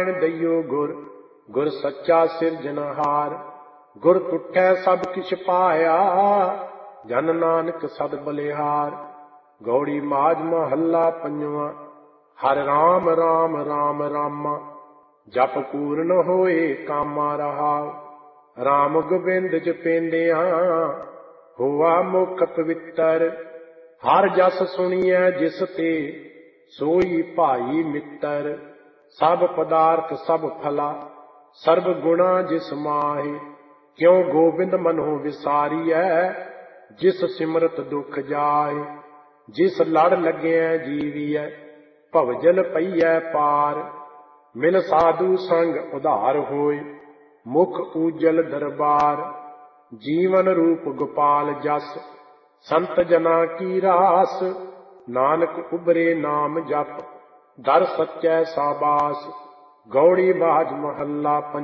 नारायण दइयो गुर, गुर सच्चा सिरजनहार। गुर तुठै सब किछ पाया, जन नानक सद बलिहार। गौड़ी माज महला पंजवा। हर राम राम राम रामा, जप पूਰਨ होए कामा रहाओ। राम गोबिंद जपेंदिया, होआ मुख पवित्र। हर जस सुनिए जिस ते, सोई भाई मित्र। सब पदार्थ सब फला, सर्ब गुणा जिस माहे। क्यों गोबिंद मनो विसारियै, जिस सिमरत दुख जाए। जिस लड़ लग्या जीवियै, भवजल पईयै पार। मिल साधु संग उधार होए, मुख उजल दरबार। जीवन रूप गोपाल जस, संत जना की रास। नानक उबरे नाम जप, दर सच्चै साबास। गौड़ी बाज महला पंजवा।